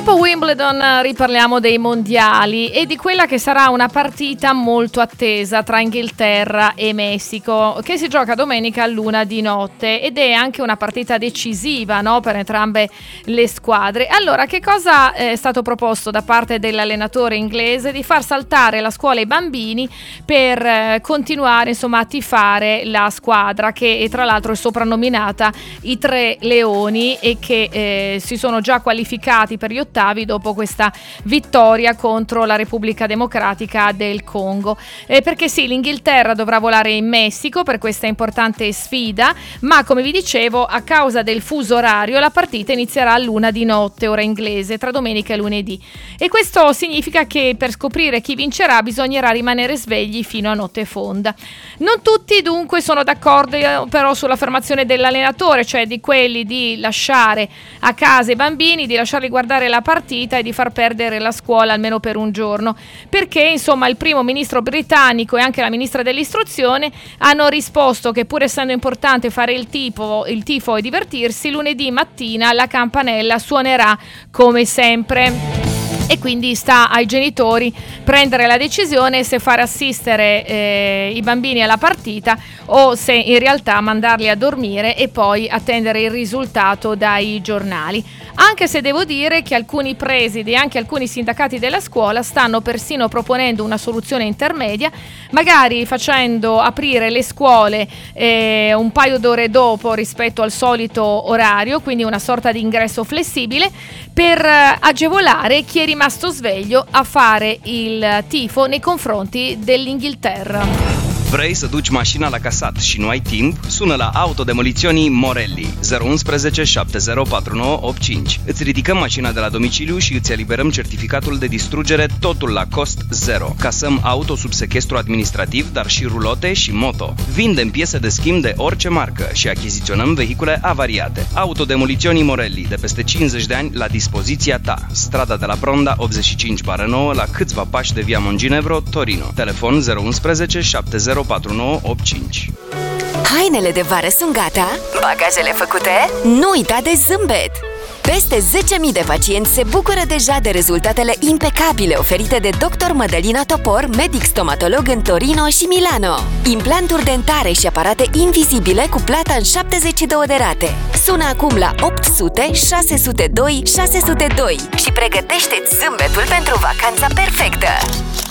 Dopo Wimbledon riparliamo dei mondiali e di quella che sarà una partita molto attesa tra Inghilterra e Messico, che si gioca domenica all'1 di notte ed è anche una partita decisiva, no, per entrambe le squadre. Allora, che cosa è stato proposto da parte dell'allenatore inglese? Di far saltare la scuola ai bambini per continuare, insomma, a tifare la squadra che tra l'altro è soprannominata i Tre Leoni e che si sono già qualificati per gli ottavi dopo questa vittoria contro la Repubblica Democratica del Congo, perché sì, l'Inghilterra dovrà volare in Messico per questa importante sfida, ma come vi dicevo, a causa del fuso orario la partita inizierà all'1 di notte ora inglese tra domenica e lunedì, e questo significa che per scoprire chi vincerà bisognerà rimanere svegli fino a notte fonda. Non tutti dunque sono d'accordo però sull'affermazione dell'allenatore, cioè di quelli di lasciare a casa i bambini, di lasciarli guardare la partita e di far perdere la scuola almeno per un giorno, perché insomma il primo ministro britannico e anche la ministra dell'istruzione hanno risposto che pur essendo importante fare il tifo e divertirsi, lunedì mattina la campanella suonerà come sempre. E quindi sta ai genitori prendere la decisione se far assistere i bambini alla partita o se in realtà mandarli a dormire e poi attendere il risultato dai giornali. Anche se devo dire che alcuni presidi e anche alcuni sindacati della scuola stanno persino proponendo una soluzione intermedia, magari facendo aprire le scuole un paio d'ore dopo rispetto al solito orario, quindi una sorta di ingresso flessibile per agevolare chi è rimasto sveglio a fare il tifo nei confronti dell'Inghilterra. Vrei să duci mașina la casat și nu ai timp? Sună la Autodemoliționii Morelli 011 704985. Îți ridicăm mașina de la domiciliu și îți eliberăm certificatul de distrugere, totul la cost zero. Casăm auto sub sechestru administrativ, dar și rulote și moto. Vindem piese de schimb de orice marcă și achiziționăm vehicule avariate. Autodemoliționii Morelli, de peste 50 de ani, la dispoziția ta. Strada de la Pronda 85/9, la câțiva pași de Via Monginevro, Torino. Telefon 011 704985. Hainele de vară sunt gata? Bagajele făcute? Nu uita de zâmbet! Peste 10.000 de pacienți se bucură deja de rezultatele impecabile oferite de Dr. Mădălina Topor, medic stomatolog în Torino și Milano. Implanturi dentare și aparate invizibile cu plata în 72 de rate. Sună acum la 800 602 602 și pregătește-ți zâmbetul pentru vacanța perfectă!